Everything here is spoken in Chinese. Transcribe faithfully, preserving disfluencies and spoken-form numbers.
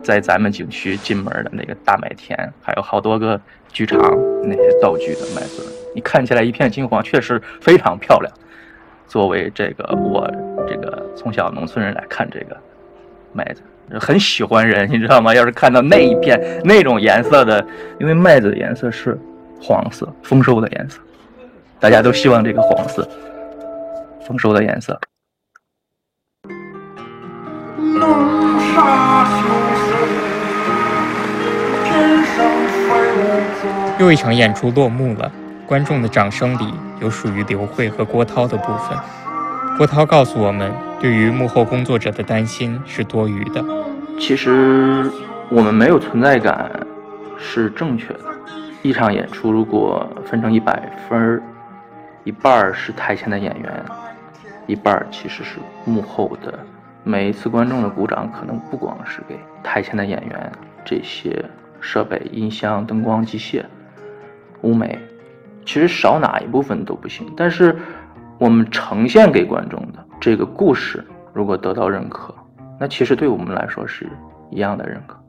在咱们景区进门的那个大麦田，还有好多个剧场那些道具的麦穗，你看起来一片金黄，确实非常漂亮。作为这个我这个从小农村人来看这个麦子，很喜欢人，你知道吗？要是看到那一片那种颜色的，因为麦子的颜色是黄色，丰收的颜色，大家都希望这个黄色丰收的颜色。 龙沙秋水，天上飞舞。 又一场演出落幕了，观众的掌声里有属于刘慧和郭涛的部分。郭涛告诉我们，对于幕后工作者的担心是多余的。 其实我们没有存在感是正确的。一场演出如果分成一百分，一半是台前的演员，一半其实是幕后的。每一次观众的鼓掌可能不光是给台前的演员，这些设备、音箱、灯光、机械、舞美，其实少哪一部分都不行。但是我们呈现给观众的这个故事如果得到认可，那其实对我们来说是一样的认可。